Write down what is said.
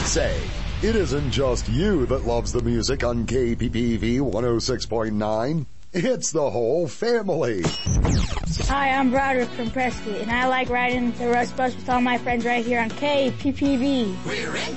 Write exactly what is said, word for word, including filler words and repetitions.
say, it isn't just you that loves the music on K P P V one oh six point nine. It's the whole family. Hi, I'm Broderick from Prescott, and I like riding the Rush Bus with all my friends right here on K P P V. We're in